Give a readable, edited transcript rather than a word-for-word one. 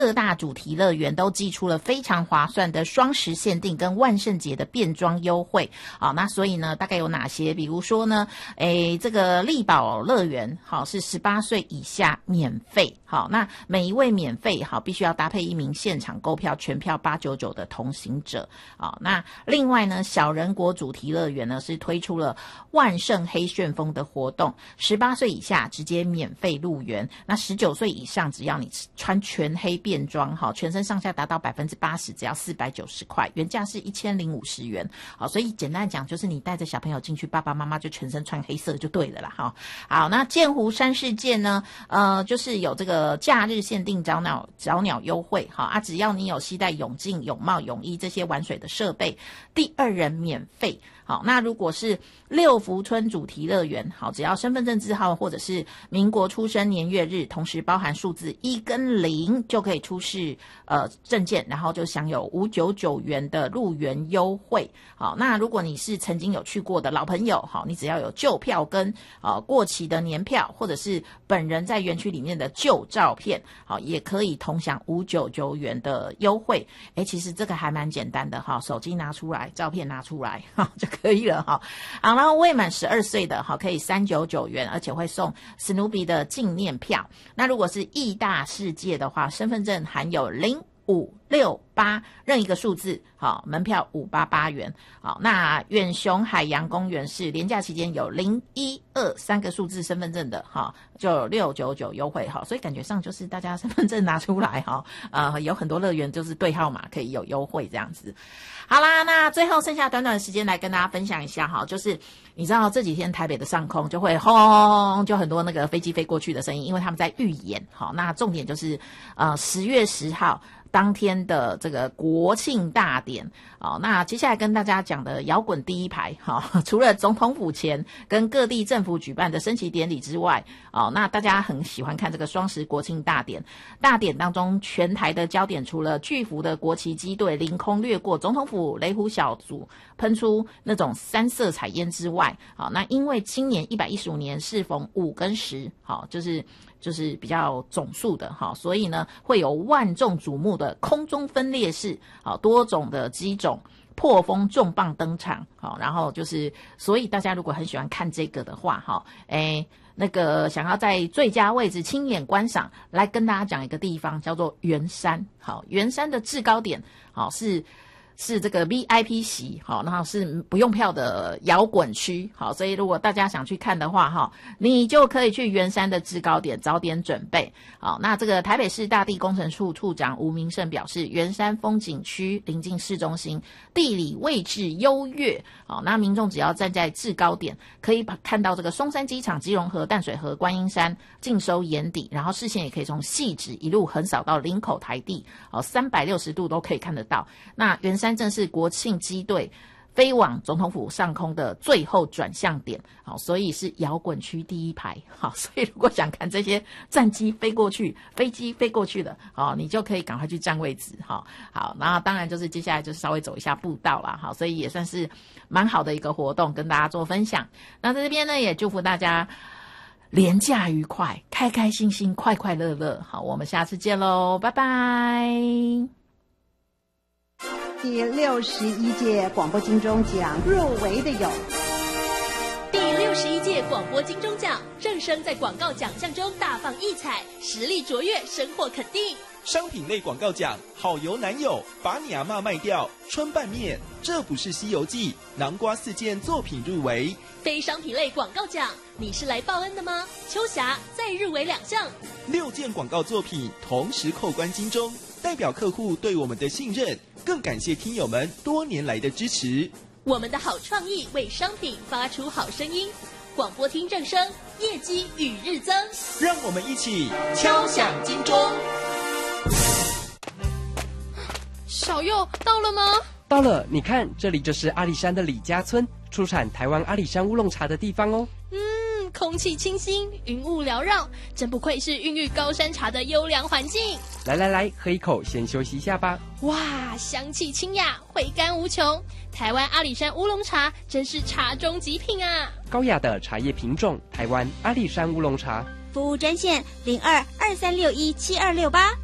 各大主题乐园都寄出了非常划算的双十限定跟万圣节的变装优惠。好，那所以呢，大概有哪些？比如说呢，这个力宝乐园，好，是18岁以下免费。好，那每一位免费，好，必须要搭配一名现场购票全票899的同行者。好，那另外呢，小人国主题乐园呢是推出了万圣黑旋风的活动，18岁以下直接免费入园，那19岁以上只要你穿全黑变装，好，全身上下达到80%，只要490块，原价是1050元。好，所以简单讲就是你带着小朋友进去，爸爸妈妈就全身穿黑色就对了啦。好，那剑湖山世界呢，就是有这个假日限定早鸟优惠，好啊，只要你有携带泳镜、泳帽、泳衣这些玩水的设备，第2人免费。好，那如果是六福村主题乐园，好，只要身份证字号或者是民国出生年月日，同时包含数字1跟0，就可以出示证件，然后就享有599元的入园优惠。好，那如果你是曾经有去过的老朋友，好，你只要有旧票跟过期的年票，或者是本人在园区里面的旧照片，好，也可以同享599元的优惠。其实这个还蛮简单的哈，手机拿出来，照片拿出来，就可以了哈。好，然后未满12岁的可以399元，而且会送史努比的纪念票。那如果是义大世界的话，身份证含有0568任一个数字，好，门票588元。好，那远雄海洋公园是连假期间有012-3个数字身份证的，好，就699优惠。好，所以感觉上就是大家身份证拿出来，有很多乐园就是对号码可以有优惠这样子。好啦，那最后剩下短短的时间来跟大家分享一下哈，就是你知道这几天台北的上空就会轰，就很多那个飞机飞过去的声音，因为他们在预演。好，那重点就是10月10号当天的这个国庆大典。好，那接下来跟大家讲的摇滚第一排，好，除了总统府前跟各地政府举办的升旗典礼之外，那大家很喜欢看这个双十国庆大典。大典当中全台的焦点，除了巨幅的国旗机队凌空掠过总统府雷虎小组，喷出那种3色彩烟之外，好，那因为今年115年适逢5跟10，好，就是比较总数的，好，所以呢会有万众瞩目的空中分列式，好，多种的机种破风重磅登场。好，然后就是所以大家如果很喜欢看这个的话，那个想要在最佳位置亲眼观赏，来跟大家讲一个地方叫做圆山。好，圆山的制高点，好，是这个 VIP 席，好，然后是不用票的摇滚区。好，所以如果大家想去看的话，你就可以去圆山的制高点早点准备。好，那这个台北市大地工程处处长吴明胜表示，圆山风景区临近市中心，地理位置优越。好，那民众只要站在制高点，可以看到这个松山机场、基隆河、淡水河、观音山尽收眼底，然后视线也可以从汐止一路横扫到林口台地，360度都可以看得到。那圆山正是国庆机队飞往总统府上空的最后转向点，好，所以是摇滚区第一排。好，所以如果想看这些战机飞过去、飞机飞过去的，好，你就可以赶快去占位置。好，那当然就是接下来就是稍微走一下步道啦。好，所以也算是蛮好的一个活动，跟大家做分享。那在这边呢，也祝福大家连假愉快，开开心心，快快乐乐。好，我们下次见喽，拜拜。 第61届广播金钟奖入围的有第61届广播金钟奖，正声在广告奖项中大放异彩，实力卓越，深获肯定。 商品类广告奖，好油男友，把你阿嬷卖掉，春拌面，这不是西游记，南瓜4件作品入围。 非商品类广告奖，你是来报恩的吗？秋霞再入围2项 ，6件广告作品同时扣关金钟，代表客户对我们的信任，更感谢听友们多年来的支持。 我们的好创意为商品发出好声音，广播听正声，业绩与日增。 让我们一起敲响金钟。 小佑到了吗？ 到了，你看，这里就是阿里山的李家村，出产台湾阿里山乌龙茶的地方哦。 空气清新，云雾缭绕，真不愧是孕育高山茶的优良环境。 来，喝一口，先休息一下吧。 哇，香气清雅，回甘无穷。台湾阿里山乌龙茶真是茶中极品啊！ 高雅的茶叶品种，台湾阿里山乌龙茶。 服务专线02-2361-7268。